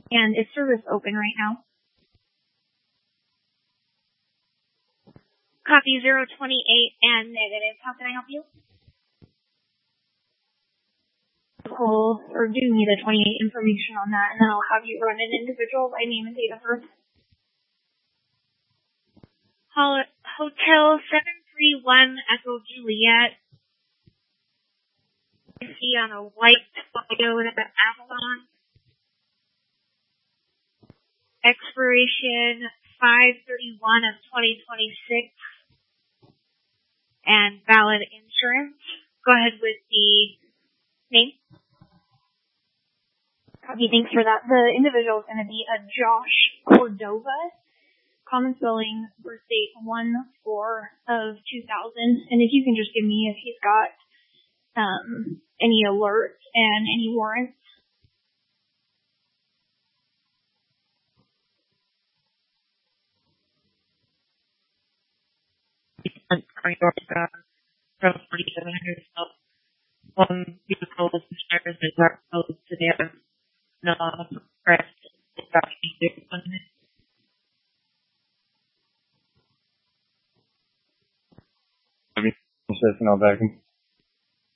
And is service open right now? Copy 028 and negative. How can I help you? Cool. Or do me the 28 information on that, and then I'll have you run an individual by name and date of birth. Hotel 731 Echo Juliet. You see on a white Toyota Avalon. Expiration 5/31 of 2026. And valid insurance. Go ahead with the name. Copy, thanks for that. The individual is going to be a Josh Cordova. Common spelling, birth date 1/4 of 2000. And if you can just give me if he's got any alerts and any warrants. From 4700 south. One vehicle was insured the dark code to the press document. Assistant, I'll back him.